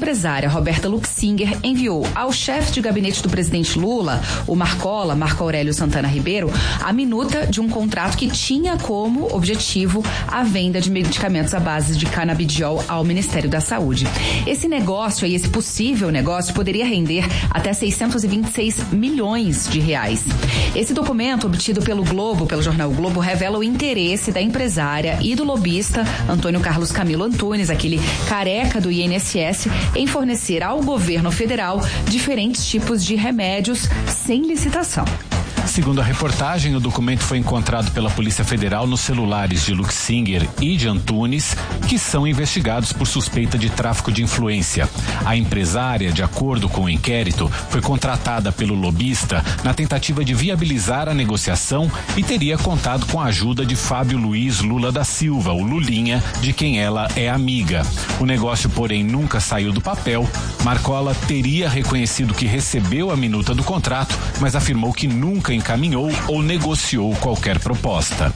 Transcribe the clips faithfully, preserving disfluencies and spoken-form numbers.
empresária Roberta Luxinger enviou ao chefe de gabinete do presidente Lula, o Marcola, Marco Aurélio Santana Ribeiro, a minuta de um contrato que tinha como objetivo a venda de medicamentos à base de canabidiol ao Ministério da Saúde. Esse negócio aí, esse possível negócio, poderia render até seiscentos e vinte e seis milhões de reais. Esse documento, obtido pelo Globo, pelo jornal o Globo, revela o interesse da empresária e do lobista Antônio Carlos Camilo Antunes, aquele careca do I N S S, em fornecer ao governo federal diferentes tipos de remédios sem licitação. Segundo a reportagem, o documento foi encontrado pela Polícia Federal nos celulares de Luxinger e de Antunes, que são investigados por suspeita de tráfico de influência. A empresária, de acordo com o inquérito, foi contratada pelo lobista na tentativa de viabilizar a negociação e teria contado com a ajuda de Fábio Luiz Lula da Silva, o Lulinha, de quem ela é amiga. O negócio, porém, nunca saiu do papel. Marcola teria reconhecido que recebeu a minuta do contrato, mas afirmou que nunca encaminhou ou negociou qualquer proposta.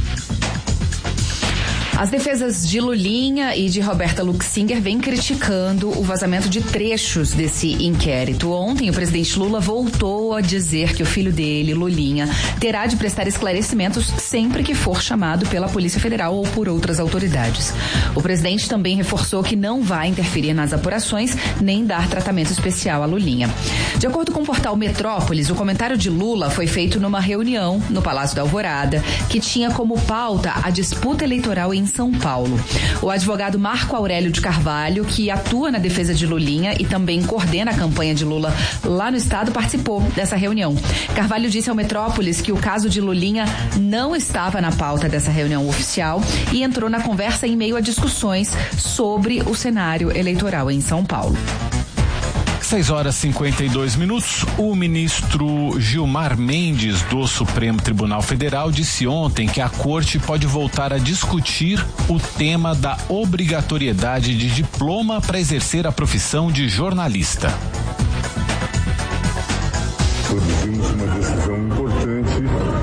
As defesas de Lulinha e de Roberta Luxinger vêm criticando o vazamento de trechos desse inquérito. Ontem, o presidente Lula voltou a dizer que o filho dele, Lulinha, terá de prestar esclarecimentos sempre que for chamado pela Polícia Federal ou por outras autoridades. O presidente também reforçou que não vai interferir nas apurações nem dar tratamento especial a Lulinha. De acordo com o portal Metrópolis, o comentário de Lula foi feito numa reunião no Palácio da Alvorada, que tinha como pauta a disputa eleitoral em São Paulo. O advogado Marco Aurélio de Carvalho, que atua na defesa de Lulinha e também coordena a campanha de Lula lá no estado, participou dessa reunião. Carvalho disse ao Metrópolis que o caso de Lulinha não estava na pauta dessa reunião oficial e entrou na conversa em meio a discussões sobre o cenário eleitoral em São Paulo. seis horas e cinquenta e dois minutos. O ministro Gilmar Mendes, do Supremo Tribunal Federal, disse ontem que a corte pode voltar a discutir o tema da obrigatoriedade de diploma para exercer a profissão de jornalista. Produzimos uma decisão importante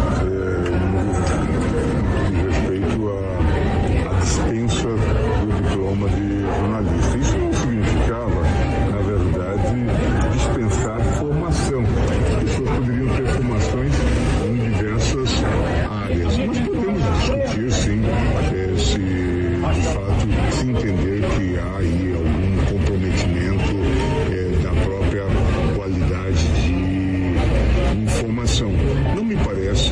é, no respeito à, à dispensa do diploma de jornalista. Isso não significava dispensar formação. As pessoas poderiam ter formações em diversas áreas, mas podemos discutir sim, é, se de fato se entender que há aí algum comprometimento é, da própria qualidade de informação. Não me parece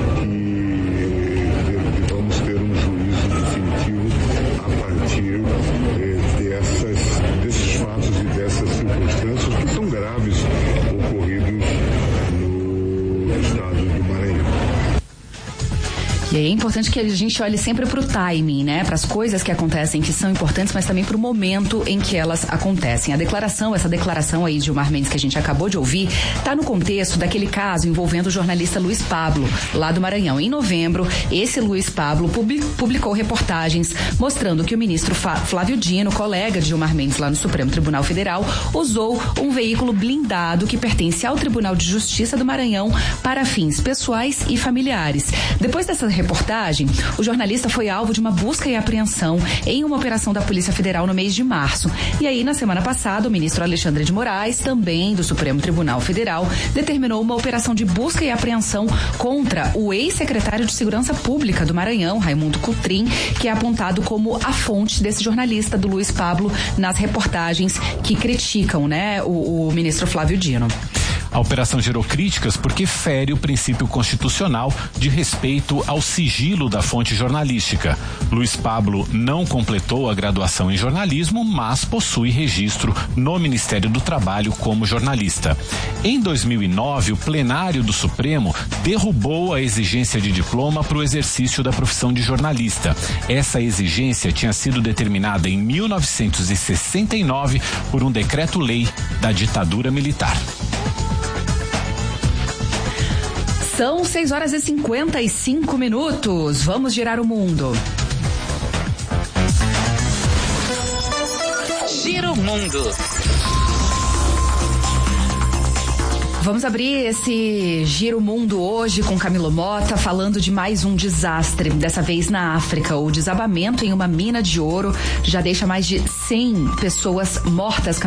que vamos ter um juízo definitivo a partir é, dessas, desses fatos e dessas circunstâncias que são graves ocorridos no estado do Maranhão. E aí é importante que a gente olhe sempre para o timing, né? Para as coisas que acontecem, que são importantes, mas também para o momento em que elas acontecem. A declaração, essa declaração aí de Gilmar Mendes que a gente acabou de ouvir, está no contexto daquele caso envolvendo o jornalista Luiz Pablo, lá do Maranhão. Em novembro, esse Luiz Pablo publicou reportagens mostrando que o ministro Flávio Dino, colega de Gilmar Mendes lá no Supremo Tribunal Federal, usou um veículo blindado que pertence ao Tribunal de Justiça do Maranhão para fins pessoais e familiares. Depois dessa reportagem, o jornalista foi alvo de uma busca e apreensão em uma operação da Polícia Federal no mês de março. E aí, na semana passada, o ministro Alexandre de Moraes, também do Supremo Tribunal Federal, determinou uma operação de busca e apreensão contra o ex-secretário de Segurança Pública do Maranhão, Raimundo Cotrim, que é apontado como a fonte desse jornalista do Luiz Pablo nas reportagens que criticam, né, o, o ministro Flávio Dino. A operação gerou críticas porque fere o princípio constitucional de respeito ao sigilo da fonte jornalística. Luiz Pablo não completou a graduação em jornalismo, mas possui registro no Ministério do Trabalho como jornalista. Em dois mil e nove, o plenário do Supremo derrubou a exigência de diploma para o exercício da profissão de jornalista. Essa exigência tinha sido determinada em mil novecentos e sessenta e nove por um decreto-lei da ditadura militar. São seis horas e cinquenta e cinco minutos. Vamos girar o mundo. Gira o mundo. Vamos abrir esse Giro Mundo hoje com Camilo Mota, falando de mais um desastre, dessa vez na África. O desabamento em uma mina de ouro já deixa mais de cem pessoas mortas.